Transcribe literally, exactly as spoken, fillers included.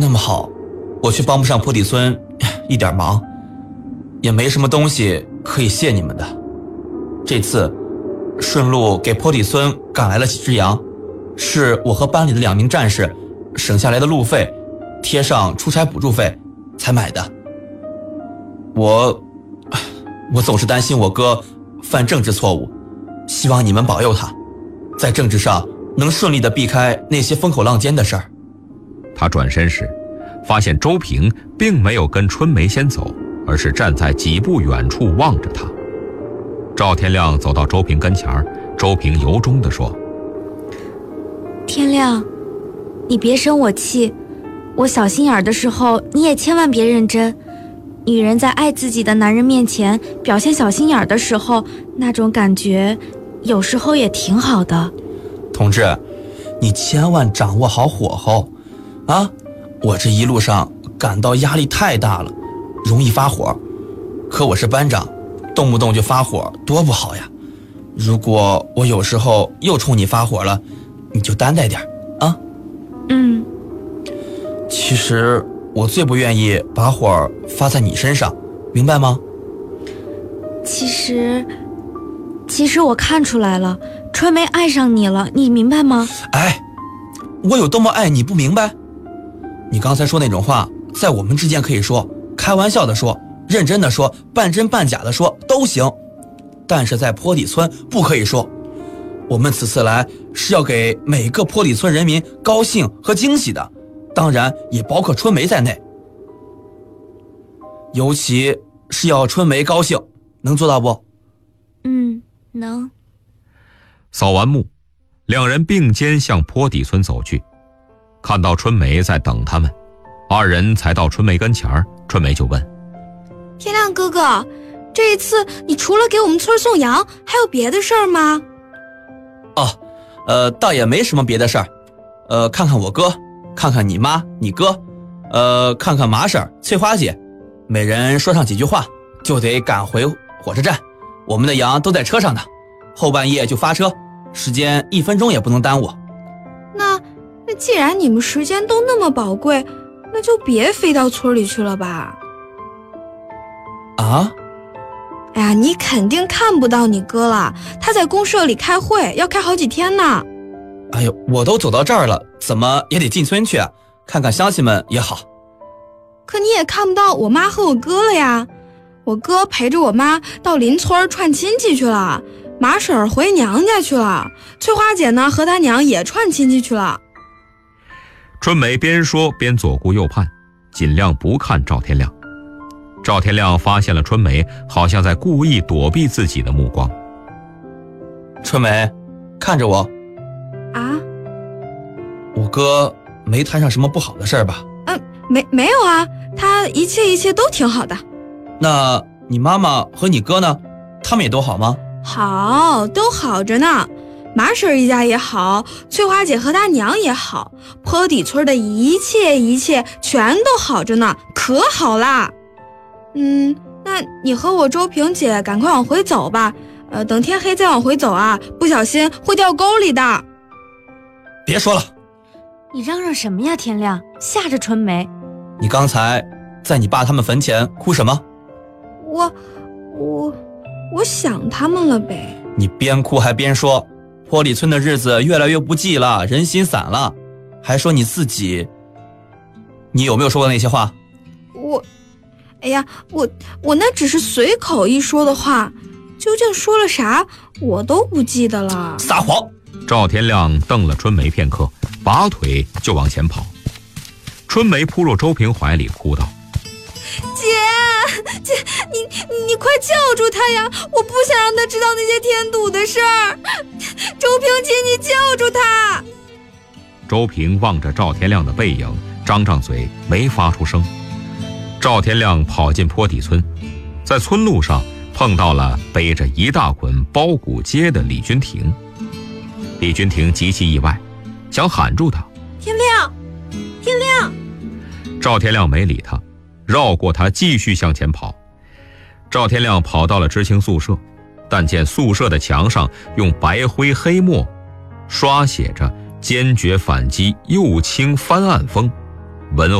那么好，我却帮不上坡底村一点忙，也没什么东西可以谢你们的。这次顺路给坡底村赶来了几只羊，是我和班里的两名战士省下来的路费贴上出差补助费才买的。我我总是担心我哥犯政治错误，希望你们保佑他，在政治上能顺利地避开那些风口浪尖的事儿。 他转身时发现周平并没有跟春梅先走，而是站在几步远处望着他。赵天亮走到周平跟前，周平由衷地说： 天亮，你别生我气，我小心眼的时候你也千万别认真。女人在爱自己的男人面前表现小心眼的时候，那种感觉有时候也挺好的。 同志，你千万掌握好火候啊！我这一路上感到压力太大了，容易发火。可我是班长，动不动就发火，多不好呀！如果我有时候又冲你发火了，你就担待点啊。 嗯。 其实我最不愿意把火发在你身上，明白吗？ 其实，其实我看出来了，春梅爱上你了，你明白吗？ 哎，我有多么爱你不明白？你刚才说那种话，在我们之间可以说，开玩笑的说，认真的说，半真半假的说都行，但是在坡底村不可以说。我们此次来是要给每个坡底村人民高兴和惊喜的，当然也包括春梅在内，尤其是要春梅高兴，能做到不？ 嗯，能。 扫完墓，两人并肩向坡底村走去，看到春梅在等他们，二人才到春梅跟前，春梅就问： 天亮哥哥，这一次你除了给我们村送羊，还有别的事儿吗？ 哦，呃，倒也没什么别的事儿，呃，看看我哥，看看你妈、你哥，呃，看看马婶、翠花姐，每人说上几句话，就得赶回火车站。我们的羊都在车上呢，后半夜就发车，时间一分钟也不能耽误。 那那既然你们时间都那么宝贵，那就别飞到村里去了吧。 啊？ 哎呀，你肯定看不到你哥了，他在公社里开会，要开好几天呢。 哎呦，我都走到这儿了，怎么也得进村去啊，看看乡亲们也好。 可你也看不到我妈和我哥了呀，我哥陪着我妈到邻村串亲戚去了，马婶儿回娘家去了，翠花姐呢和她娘也串亲戚去了。 春梅边说边左顾右盼，尽量不看赵天亮。赵天亮发现了春梅好像在故意躲避自己的目光。 春梅，看着我。 啊？ 我哥没摊上什么不好的事儿吧？ 嗯，没没有啊，他一切一切都挺好的。 那你妈妈和你哥呢？他们也都好吗？ 好，都好着呢。马婶一家也好，翠花姐和她娘也好，坡底村的一切一切全都好着呢，可好啦。嗯，那你和我周萍姐赶快往回走吧，呃，等天黑再往回走啊，不小心会掉沟里的。 别说了， 你嚷嚷什么呀，天亮，吓着春梅。 你刚才在你爸他们坟前哭什么？ 我我我想他们了呗。 你边哭还边说，坡里村的日子越来越不济了，人心散了，还说你自己，你有没有说过那些话？ 我哎呀，我我那只是随口一说的话，究竟说了啥我都不记得了。 撒谎！ 赵天亮瞪了春梅片刻，拔腿就往前跑。春梅扑入周萍怀里，哭道： 姐姐，你你快叫住他呀，我不想让他知道那些添堵的事儿。周萍姐，你叫住他。 周萍望着赵天亮的背影，张张嘴没发出声。赵天亮跑进坡底村，在村路上碰到了背着一大捆包谷秸的李君婷。李君婷极其意外，想喊住他： 天亮，天亮！ 赵天亮没理他，绕过他继续向前跑。赵天亮跑到了知青宿舍，但见宿舍的墙上用白灰黑墨刷写着坚决反击右倾翻案风，文